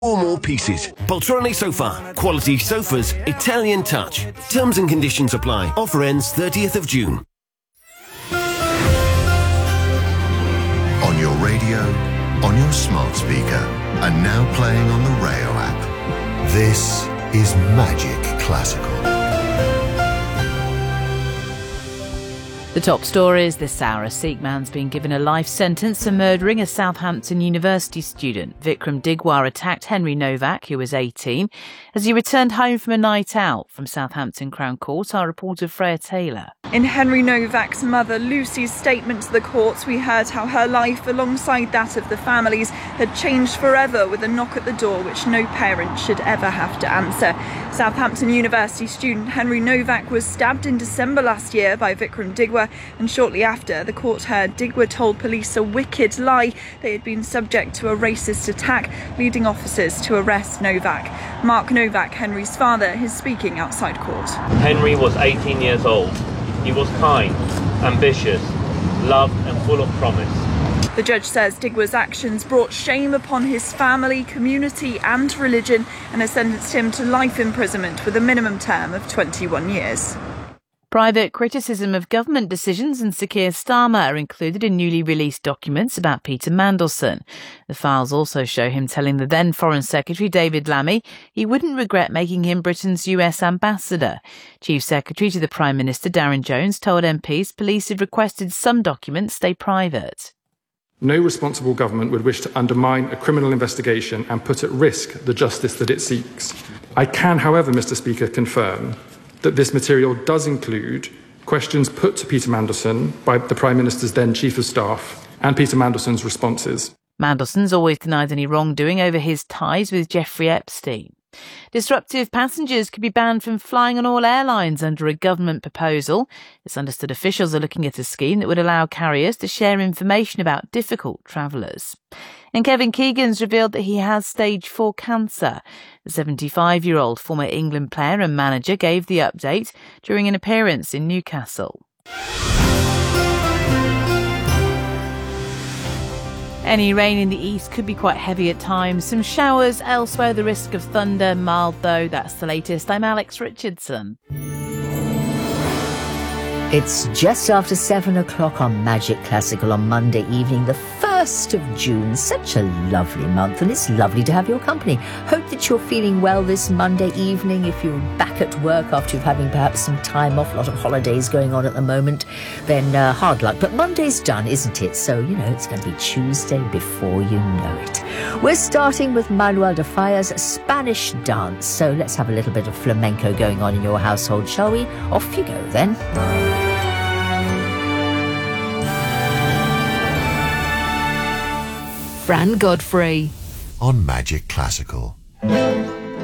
Or more pieces. Poltrone Sofa. Quality sofas. Italian touch. Terms and conditions apply. Offer ends 30th of June. On your radio, on your smart speaker, and now playing on the Rayo app. This is Magic Classical. The top stories this hour. A Sikh man's been given a life sentence for murdering a Southampton University student. Vikram Digwar attacked Henry Novak, who was 18, as he returned home from a night out. From Southampton Crown Court, our reporter Freya Taylor. In Henry Novak's mother Lucy's statement to the courts, we heard how her life, alongside that of the families, had changed forever with a knock at the door which no parent should ever have to answer. Southampton University student Henry Novak was stabbed in December last year by Vikram Digwar, and shortly after, the court heard Digwar told police a wicked lie. They had been subject to a racist attack, leading officers to arrest Novak. Mark Novak, Henry's father, is speaking outside court. Henry was 18 years old. He was kind, ambitious, loved and full of promise. The judge says Digwar's actions brought shame upon his family, community and religion, and has sentenced him to life imprisonment with a minimum term of 21 years. Private criticism of government decisions and Sir Keir Starmer are included in newly released documents about Peter Mandelson. The files also show him telling the then Foreign Secretary David Lammy he wouldn't regret making him Britain's US ambassador. Chief Secretary to the Prime Minister Darren Jones told MPs police had requested some documents stay private. No responsible government would wish to undermine a criminal investigation and put at risk the justice that it seeks. I can, however, Mr. Speaker, confirm that this material does include questions put to Peter Mandelson by the Prime Minister's then Chief of Staff and Peter Mandelson's responses. Mandelson's always denied any wrongdoing over his ties with Jeffrey Epstein. Disruptive passengers could be banned from flying on all airlines under a government proposal. It's understood officials are looking at a scheme that would allow carriers to share information about difficult travellers. And Kevin Keegan's revealed that he has stage 4 cancer. The 75-year-old former England player and manager gave the update during an appearance in Newcastle. Any rain in the east could be quite heavy at times. Some showers elsewhere, the risk of thunder, mild though. That's the latest. I'm Alex Richardson. It's just after 7 o'clock on Magic Classical on Monday evening, the 1st of June. Such a lovely month, and it's lovely to have your company. Hope that you're feeling well this Monday evening. If you're back at work after you're having perhaps some time off, a lot of holidays going on at the moment, then hard luck. But Monday's done, isn't it? So, it's going to be Tuesday before you know it. We're starting with Manuel de Falla's Spanish dance. So let's have a little bit of flamenco going on in your household, shall we? Off you go then. Fran Godfrey On Magic Classical.